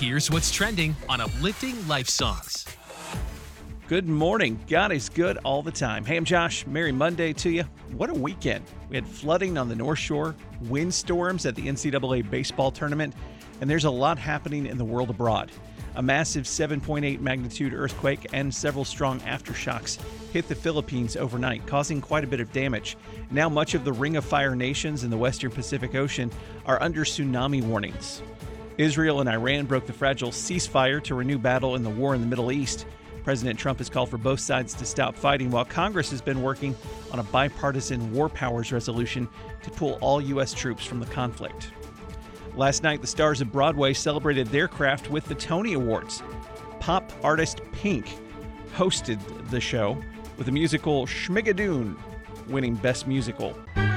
Here's what's trending on Uplifting Life Songs. Good morning. God is good all the time. Hey, I'm Josh. Merry Monday to you. What a weekend. We had flooding on the North Shore, windstorms at the NCAA baseball tournament, and there's a lot happening in the world abroad. A massive 7.8 magnitude earthquake and several strong aftershocks hit the Philippines overnight, causing quite a bit of damage. Now much of the Ring of Fire nations in the western Pacific Ocean are under tsunami warnings. Israel and Iran broke the fragile ceasefire to renew battle in the war in the Middle East. President Trump has called for both sides to stop fighting, while Congress has been working on a bipartisan war powers resolution to pull all U.S. troops from the conflict. Last night, the stars of Broadway celebrated their craft with the Tony Awards. Pop artist Pink hosted the show with the musical Schmigadoon winning Best Musical.